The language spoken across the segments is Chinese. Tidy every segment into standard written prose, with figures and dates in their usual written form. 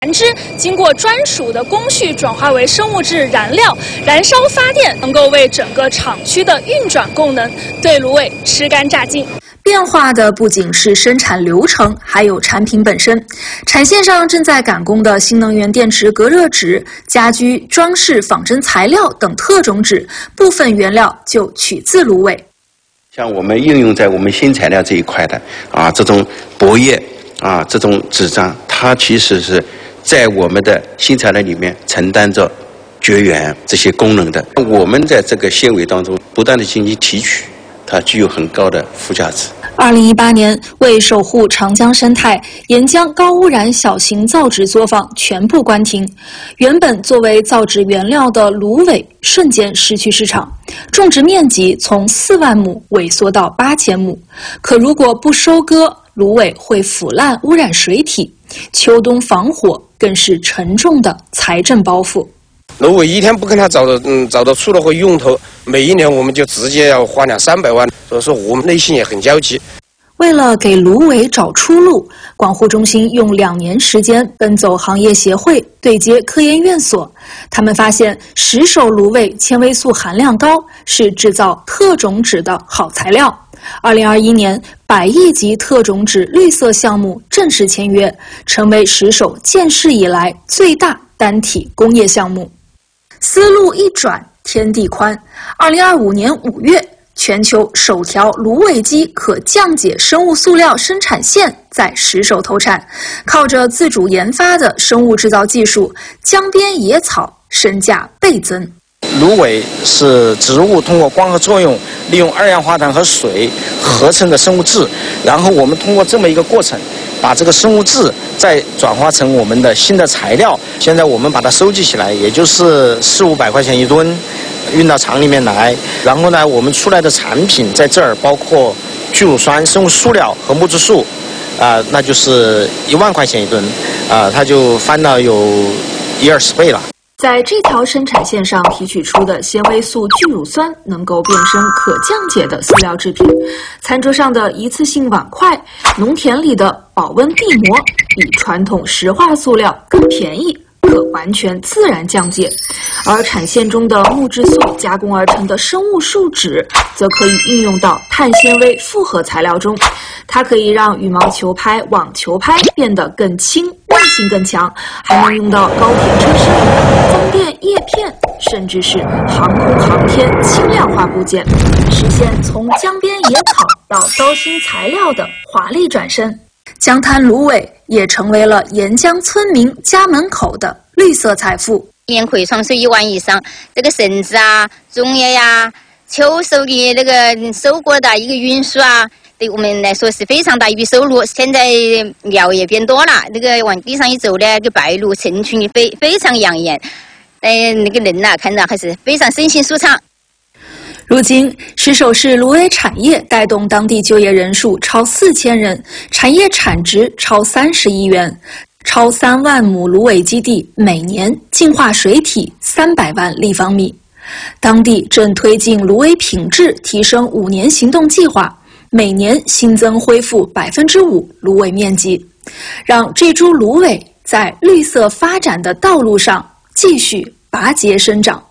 燃脂经过专属的工序转化为生物质燃料，燃烧发电，能够为整个厂区的运转功能对芦苇吃干榨净。 变化的不仅是生产流程，还有产品本身。产线上正在赶工的新能源电池隔热纸、家居装饰仿真材料等特种纸，部分原料就取自芦苇。 像我们应用在我们新材料这一块的这种薄叶这种纸张，它其实是在我们的新材料里面承担着绝缘这些功能的。我们在这个纤维当中不断的进行提取，它具有很高的附加值。 2018年，为守护长江生态，沿江高污染小型造纸作坊全部关停。原本作为造纸原料的芦苇瞬间失去市场，种植面积从4万亩萎缩到8000亩。可如果不收割，芦苇会腐烂污染水体，秋冬防火更是沉重的财政包袱。 芦苇一天不跟它找到出路和用头，每一年我们就直接要花200-300万，所以说我们内心也很焦急。 为了给芦苇找出路，广护中心用2年时间奔走行业协会，对接科研院所。他们发现石首芦苇纤维素含量高，是制造特种纸的好材料。2021年，100亿级特种纸绿色项目正式签约，成为石首建市以来最大单体工业项目。思路一转，天地宽。2025年5月，全球首条芦苇基可降解生物塑料生产线在石首投产。靠着自主研发的生物制造技术，江边野草身价倍增。 芦苇是植物通过光合作用，利用二氧化碳和水合成的生物质，然后我们通过这么一个过程，把这个生物质再转化成我们的新的材料。现在我们把它收集起来，也就是400-500块钱1吨，运到厂里面来。然后呢，我们出来的产品在这儿包括聚乳酸、生物塑料和木质素，那就是1万块钱1吨，它就翻到有10-20倍了。 在这条生产线上提取出的纤维素聚乳酸能够变身可降解的塑料制品，餐桌上的一次性碗筷，农田里的保温壁膜，比传统石化塑料更便宜，可完全自然降解。而产线中的木质素加工而成的生物树脂，则可以运用到碳纤维复合材料中。它可以让羽毛球拍、网球拍变得更轻，韧性更强，还能用到高铁车饰品、风电叶片，甚至是航空航天轻量化部件，实现从江边野草到高新材料的华丽转身。江滩芦苇也成为了沿江村民家门口的绿色财富， 一年可以创收1万以上。这个绳子粽叶秋收的那个收获的一个运输对我们来说是非常大一笔收入。现在苗也变多了，那个往地上一走呢，那个白鹭成群的非常养眼。那个人看到还是非常身心舒畅。 如今，石首市芦苇产业带动当地就业人数超4000人，产业产值超30亿元，超3万亩芦苇基地每年净化水体300万立方米。当地正推进芦苇品质提升5年行动计划，每年新增恢复5%芦苇面积，让这株芦苇在绿色发展的道路上继续拔节生长。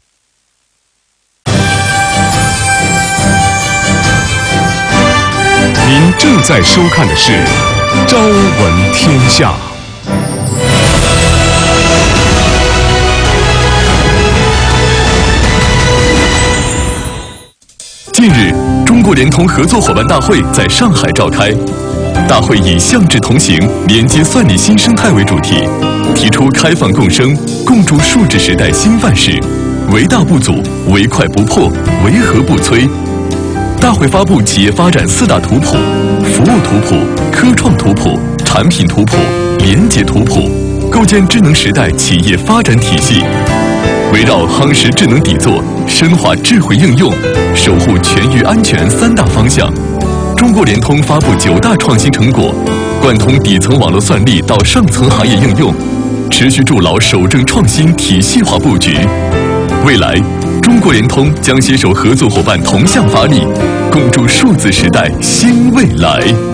您正在收看的是《朝闻天下》。近日，中国联通合作伙伴大会在上海召开。大会以向志同行，连接算力新生态为主题，提出开放共生，共筑数字时代新范式，唯大不阻，唯快不破，唯和不摧。大会发布企业发展4大图谱：服务图谱、科创图谱、产品图谱、连结图谱，构建智能时代企业发展体系。围绕夯实智能底座、深化智慧应用、守护全域安全3大方向，中国联通发布9大创新成果，贯通底层网络算力到上层行业应用，持续筑牢守正创新体系化布局。未来，中国联通将携手合作伙伴同向发力，共筑数字时代新未来。